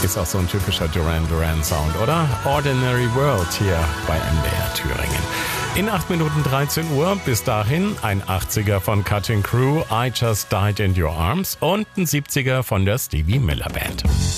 Ist auch so ein typischer Duran Duran Sound, oder? Ordinary World hier bei MDR Thüringen. In 8 Minuten 13 Uhr, bis dahin ein 80er von Cutting Crew, I Just Died in Your Arms und ein 70er von der Stevie Miller Band.